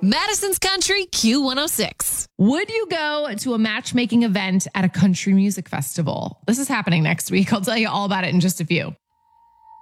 Madison's Country Q106. Would you go to a matchmaking event at a country music festival? This is happening next week. I'll tell you all about it in just a few.